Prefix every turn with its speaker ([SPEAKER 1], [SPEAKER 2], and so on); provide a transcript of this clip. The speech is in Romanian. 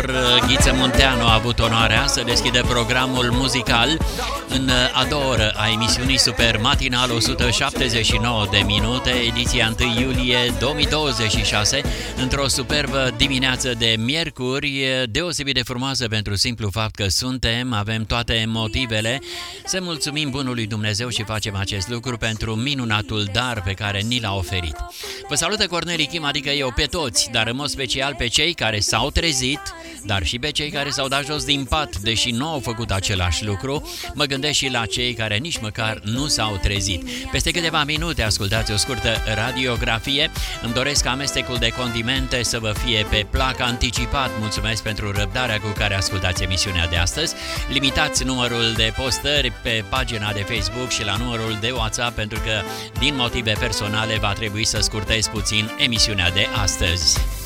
[SPEAKER 1] Ghiță Munteanu a avut onoarea să deschidă programul muzical în a doua oră a emisiunii Super Matinal, 179 de minute, ediția 1 iulie 2026, într-o superbă dimineață de miercuri, deosebit de frumoasă pentru simplu fapt că avem toate motivele să mulțumim bunului Dumnezeu și facem acest lucru pentru minunatul dar pe care ni l-a oferit. Vă salută Cornel Chim, adică eu, pe toți, dar în mod special pe cei care s-au trezit, dar și pe cei care s-au dat jos din pat, deși nu au făcut același lucru. Mă gândesc și la cei care nici măcar nu s-au trezit. Peste câteva minute ascultați o scurtă radiografie. Îmi doresc ca amestecul de condimente să vă fie pe plac anticipat. Mulțumesc pentru răbdarea cu care ascultați emisiunea de astăzi. Limitați numărul de postări pe pagina de Facebook și la numărul de WhatsApp, pentru că din motive personale va trebui să scurtez puțin emisiunea de astăzi.